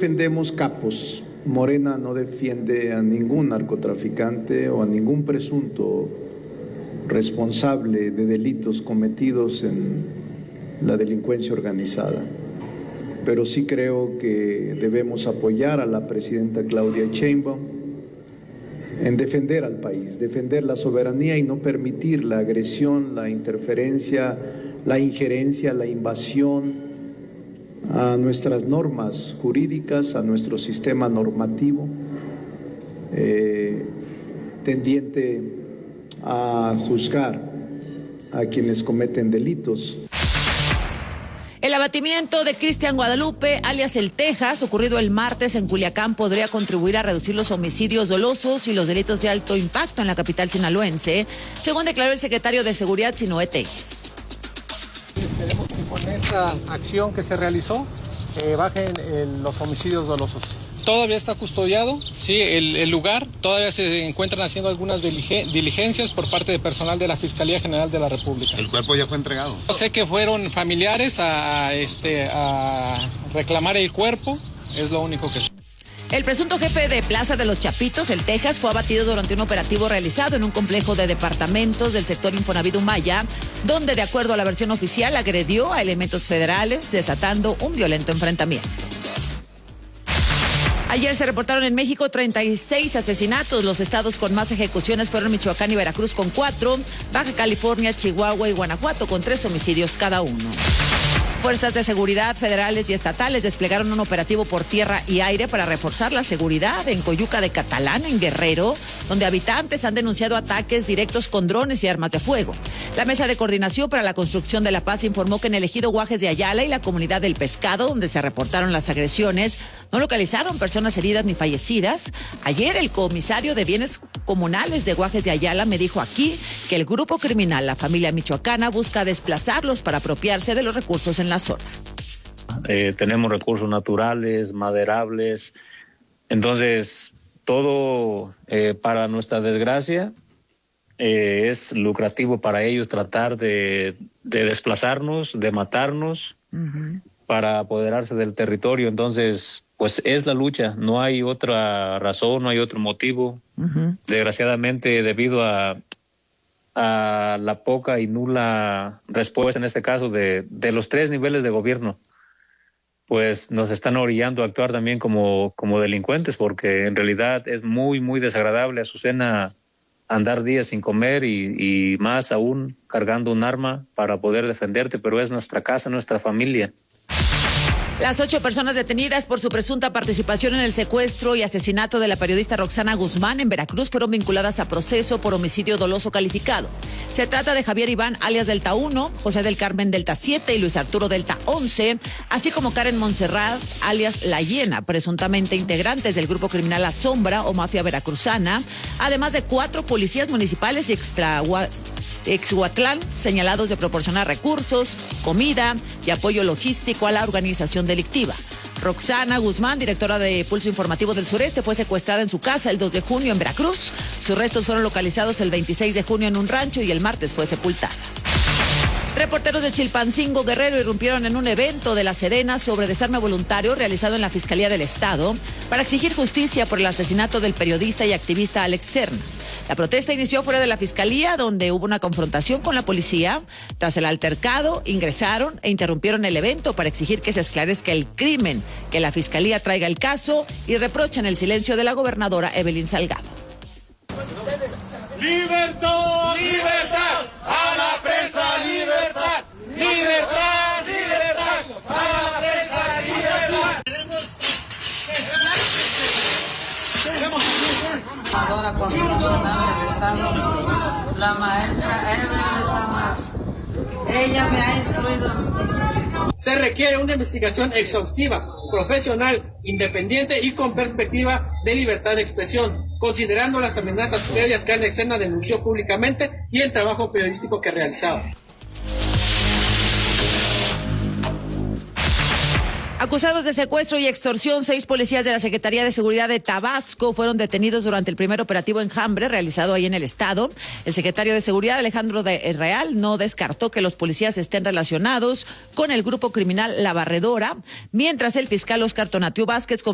defendemos capos. Morena no defiende a ningún narcotraficante o a ningún presunto responsable de delitos cometidos en la delincuencia organizada. Pero sí creo que debemos apoyar a la presidenta Claudia Sheinbaum en defender al país, defender la soberanía y no permitir la agresión, la interferencia, la injerencia, la invasión a nuestras normas jurídicas, a nuestro sistema normativo, tendiente a juzgar a quienes cometen delitos. El abatimiento de Cristian Guadalupe, alias El Texas, ocurrido el martes en Culiacán, podría contribuir a reducir los homicidios dolosos y los delitos de alto impacto en la capital sinaloense, según declaró el secretario de Seguridad, Sinoé Tejes. Esperemos que con esta acción que se realizó bajen los homicidios dolosos. Todavía está custodiado, sí, el lugar. Todavía se encuentran haciendo algunas diligencias por parte de personal de la Fiscalía General de la República. ¿El cuerpo ya fue entregado? Sé que fueron familiares a reclamar el cuerpo, es lo único que sé. El presunto jefe de Plaza de los Chapitos, El Texas, fue abatido durante un operativo realizado en un complejo de departamentos del sector Infonavit Humaya, donde, de acuerdo a la versión oficial, agredió a elementos federales, desatando un violento enfrentamiento. Ayer se reportaron en México 36 asesinatos. Los estados con más ejecuciones fueron Michoacán y Veracruz con 4, Baja California, Chihuahua y Guanajuato con 3 homicidios cada uno. Fuerzas de seguridad federales y estatales desplegaron un operativo por tierra y aire para reforzar la seguridad en Coyuca de Catalán, en Guerrero, donde habitantes han denunciado ataques directos con drones y armas de fuego. La Mesa de Coordinación para la Construcción de la Paz informó que en el ejido Guajes de Ayala y la comunidad del Pescado, donde se reportaron las agresiones, no localizaron personas heridas ni fallecidas. Ayer el comisario de Bienes Comunales de Guajes de Ayala me dijo aquí que el grupo criminal, la familia michoacana, busca desplazarlos para apropiarse de los recursos en la zona. Tenemos recursos naturales, maderables, entonces todo para nuestra desgracia es lucrativo para ellos tratar de desplazarnos, de matarnos para apoderarse del territorio. Entonces pues es la lucha, no hay otra razón, no hay otro motivo. Desgraciadamente, debido a la poca y nula respuesta, en este caso, de los 3 niveles de gobierno, pues nos están orillando a actuar también como delincuentes, porque en realidad es muy, muy desagradable, Azucena, andar días sin comer y más aún cargando un arma para poder defenderte, pero es nuestra casa, nuestra familia. Las 8 personas detenidas por su presunta participación en el secuestro y asesinato de la periodista Roxana Guzmán en Veracruz fueron vinculadas a proceso por homicidio doloso calificado. Se trata de Javier Iván, alias Delta 1, José del Carmen Delta 7 y Luis Arturo Delta 11, así como Karen Montserrat, alias La Hiena, presuntamente integrantes del grupo criminal La Sombra o mafia veracruzana, además de 4 policías municipales de Exhuatlán, señalados de proporcionar recursos, comida y apoyo logístico a la organización delictiva. Roxana Guzmán, directora de Pulso Informativo del Sureste, fue secuestrada en su casa el 2 de junio en Veracruz. Sus restos fueron localizados el 26 de junio en un rancho y el martes fue sepultada. Reporteros de Chilpancingo, Guerrero, irrumpieron en un evento de la Sedena sobre desarme voluntario realizado en la Fiscalía del Estado para exigir justicia por el asesinato del periodista y activista Alex Serna. La protesta inició fuera de la Fiscalía, donde hubo una confrontación con la policía. Tras el altercado, ingresaron e interrumpieron el evento para exigir que se esclarezca el crimen, que la Fiscalía traiga el caso y reprochan el silencio de la gobernadora Evelyn Salgado. ¡Libertad! ¡Libertad! ¡A la presa! ¡Libertad! ¡Libertad! ¡Libertad! ¡A la presa! ¡Libertad! Gobernadora constitucional del Estado, la maestra Evelyn Samas. Ella me ha instruido. Se requiere una investigación exhaustiva, profesional, independiente y con perspectiva de libertad de expresión, considerando las amenazas previas que Alex Serna denunció públicamente y el trabajo periodístico que realizaba. Acusados de secuestro y extorsión, 6 policías de la Secretaría de Seguridad de Tabasco fueron detenidos durante el primer operativo Enjambre realizado ahí en el estado. El secretario de Seguridad, Alejandro Real, no descartó que los policías estén relacionados con el grupo criminal La Barredora, mientras el fiscal Oscar Tonatiuh Vázquez